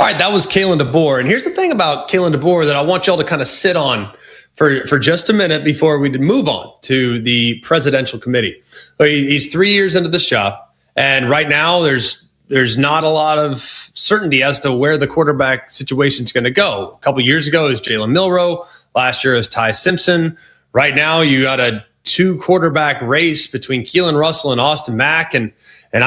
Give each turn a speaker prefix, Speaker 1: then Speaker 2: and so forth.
Speaker 1: All right, that was Kalen DeBoer. And here's the thing about Kalen DeBoer that I want y'all to kind of sit on for just a minute before we move on to the presidential committee. He's 3 years into the shop, and right now there's not a lot of certainty as to where the quarterback situation is going to go. A couple years ago, it was Jalen Milroe. Last year, it was Ty Simpson. Right now, you got a 2 quarterback race between Keelan Russell and Austin Mack. And